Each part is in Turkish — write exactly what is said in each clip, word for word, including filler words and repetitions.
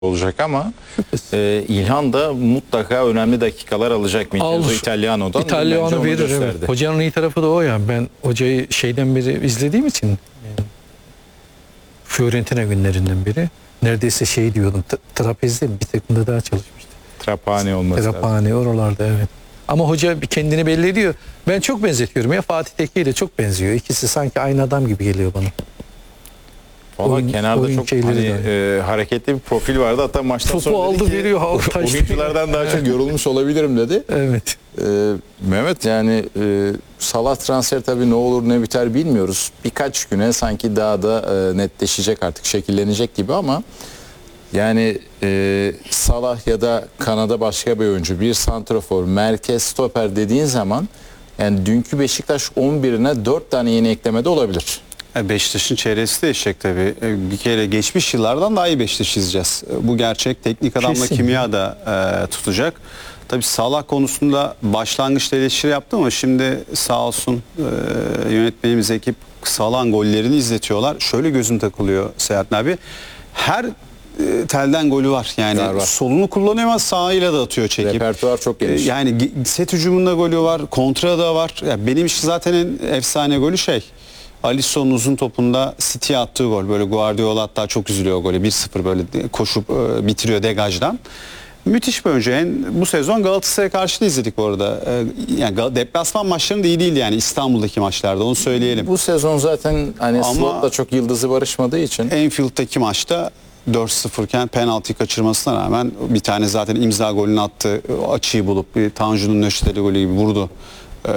olacak ama e, İlhan da mutlaka önemli dakikalar alacak Vincenzo Italiano'dan. İtalyanı verir, evet. Hocanın iyi tarafı da o ya. Ben hocayı şeyden beri izlediğim için, Fiorentina günlerinden beri neredeyse şey diyordum, trapezde bir takımda daha çalışmıştı. Trapani olması Trapani lazım. Oralarda, evet. Ama hoca bir kendini belli ediyor. Ben çok benzetiyorum ya, Fatih Tekke ile çok benziyor. İkisi sanki aynı adam gibi geliyor bana. Valla oyun, kenarda oyun çok hani, e, hareketli bir profil vardı. Hatta maçtan topu sonra aldı ki, veriyor. oyunculardan daha çok yorulmuş olabilirim dedi. Evet. Ee, Mehmet, yani e, Salah transfer tabii ne olur ne biter bilmiyoruz. Birkaç güne sanki daha da e, netleşecek, artık şekillenecek gibi ama yani e, Salah ya da Kanada başka bir oyuncu, bir santrafor, merkez stoper dediğin zaman yani dünkü Beşiktaş on birine dört tane yeni eklemede olabilir. Beşiktaş'ın çevresi değişecek tabii. Bir kere geçmiş yıllardan daha iyi Beşiktaş izleyeceğiz. Bu gerçek. Teknik adamla Kesin. kimya da e, tutacak. Tabii Salah konusunda başlangıçta eleştiri yaptım ama şimdi sağ olsun e, yönetmenimiz ekip Salah'ın gollerini izletiyorlar. Şöyle gözüm takılıyor Seyhattin abi. Her e, telden golü var. Yani var, var. Solunu kullanıyor ama sağıyla da atıyor çekip. Repertuar çok geniş. E, yani set hücumunda golü var. Kontra da var. Yani benim için zaten en efsane golü şey. Alisson'un uzun topunda City'ye attığı gol. Böyle Guardiola hatta çok üzülüyor o golü. bir sıfır böyle koşup e, bitiriyor degajdan. Müthiş bir oyuncu. En, bu sezon Galatasaray'a karşı da izledik orada. E, yani deplasman maçlarında iyi değildi yani İstanbul'daki maçlarda, onu söyleyelim. Bu sezon zaten hani Slot'la çok yıldızı barışmadığı için. Enfield'daki maçta dört sıfır iken penaltıyı kaçırmasına rağmen bir tane zaten imza golünü attı. Açıyı bulup bir Tanju'nun Nöşteli golü gibi vurdu e,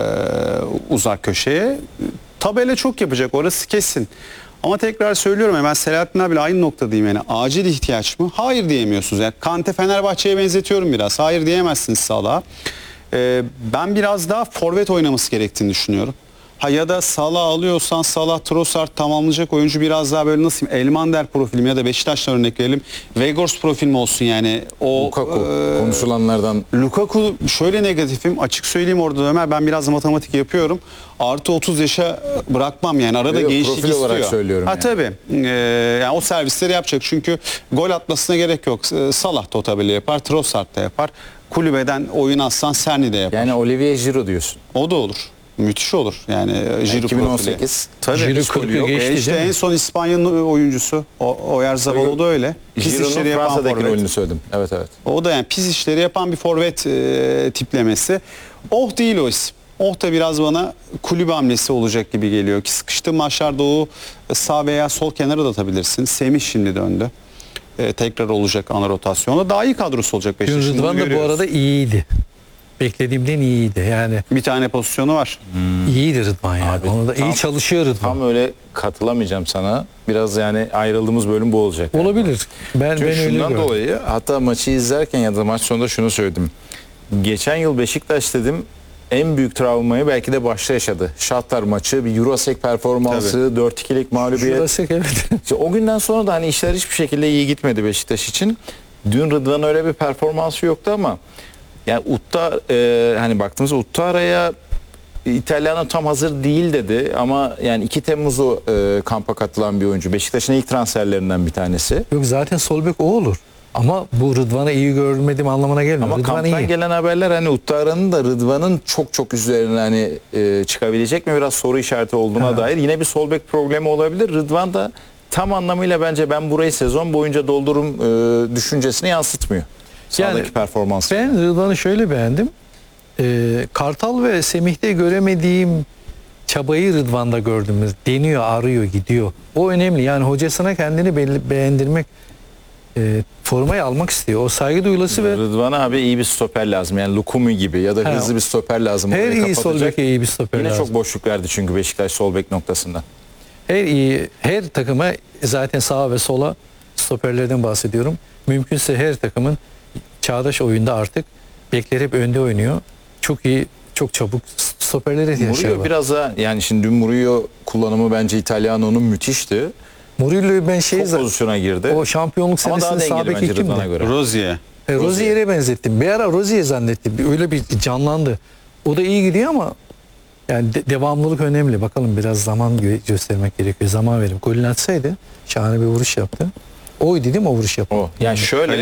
uzak köşeye. Tabela çok yapacak, orası kesin. Ama tekrar söylüyorum, hemen Selahattin abiyle aynı noktadayım yani. Acil ihtiyaç mı? Hayır diyemiyorsunuz. Yani Kante Fenerbahçe'ye benzetiyorum biraz. Hayır diyemezsiniz Salah'a. Ee, ben biraz daha forvet oynaması gerektiğini düşünüyorum. Ha ya da Salah alıyorsan Salah, Trossard tamamlayacak oyuncu biraz daha böyle nasıl diyeyim, Elmander profilim ya da Beşiktaş'tan örnek verelim. Weghorst profil mi olsun yani? O Lukaku e, konuşulanlardan. Lukaku şöyle negatifim, açık söyleyeyim orada Ömer, ben biraz matematik yapıyorum. Artı otuz yaşa bırakmam yani, arada Yok, gençlik profil istiyor. olarak söylüyorum. Ha yani. tabii. Ee, yani o servisleri yapacak çünkü gol atmasına gerek yok. Salah da o tabela yapar, Trossard da yapar. Kulübeden oyun atsan Serni de yapar. Yani Olivier Giroud diyorsun. O da olur. Müthiş olur. Yani Giroud iki bin on sekiz. Tabii. Giroud kırkı geçti, e işte en son İspanya'nın oyuncusu. O Oyarzabal, o da öyle. Pis işleri yapan Fransa'daki forvet. rolünü söyledim. Evet evet. O da yani pis işleri yapan bir forvet e, tiplemesi. Oh değil o isim. Oh da biraz bana kulübe hamlesi olacak gibi geliyor ki sıkıştığı maçlarda o sağ veya sol kenara da atabilirsin. Semih şimdi döndü. E, tekrar olacak ana rotasyonda. Daha iyi kadrosu olacak Beşiktaş'ın. Rıdvan da bu arada iyiydi. Beklediğimden iyiydi yani. Bir tane pozisyonu var. Hmm. İyiydi Rıdvan yani. Abi, Onu da tam, iyi çalışıyor Rıdvan. Tam öyle katılamayacağım sana. Biraz yani ayrıldığımız bölüm bu olacak. Olabilir. Ben, Çünkü ben öyle şundan gördüm. dolayı hatta maçı izlerken ya da maç sonunda şunu söyledim. Geçen yıl Beşiktaş dedim en büyük travmayı belki de başta yaşadı. Shakhtar maçı, bir Eurosek performansı, dört ikilik mağlubiyet. Eurosek, evet. İşte o günden sonra da hani işler hiçbir şekilde iyi gitmedi Beşiktaş için. Dün Rıdvan öyle bir performansı yoktu ama yani Utta e, hani baktığımızda Uttara'ya İtalyan'a tam hazır değil dedi ama yani iki Temmuz'u e, kampa katılan bir oyuncu. Beşiktaş'ın ilk transferlerinden bir tanesi. Yok zaten sol bek o olur. Ama bu Rıdvan'ı iyi görmedim anlamına gelmiyor. Ama Rıdvan kamptan iyi. gelen haberler hani Uttara'nın da Rıdvan'ın çok çok üzerine hani e, çıkabilecek mi biraz soru işareti olduğuna ha. dair yine bir sol bek problemi olabilir. Rıdvan da tam anlamıyla bence ben burayı sezon boyunca doldurum e, düşüncesini yansıtmıyor. Sağdaki yani, performans. Ben Rıdvan'ı şöyle beğendim. Ee, Kartal ve Semih'te göremediğim çabayı Rıdvan'da gördüm. Deniyor, arıyor, gidiyor. O önemli. Yani hocasına kendini belli, beğendirmek, e, formayı almak istiyor. O saygı duyulası ve Rıdvan'a abi iyi bir stoper lazım. Yani Lukumi gibi ya da ha, hızlı bir stoper lazım. Her iyi sol beke iyi bir stoper Yine lazım. çok boşluk verdi çünkü Beşiktaş sol bek noktasında. Her iyi, her takıma zaten sağa ve sola stoperlerden bahsediyorum. Mümkünse her takımın çağdaş oyunda artık bekler hep önde oynuyor. Çok iyi, çok çabuk stoperlere ihtiyaçları var. Murillo biraz da yani şimdi dün Murillo kullanımı bence İtalyano'nun müthişti. Murillo'yu ben şey çok pozisyona girdi. O şampiyonluk senesinde sağ beki kimdi? Rozier. E, Rozier'e benzettim. Bir ara Rozier zannettim. Öyle bir canlandı. O da iyi gidiyor ama yani de, devamlılık önemli. Bakalım biraz zaman gö göstermek gerekiyor. Zaman verin. Golünü atsaydı şahane bir vuruş yaptı. Oydu değil mi o vuruş yapan? O. Yani şöyle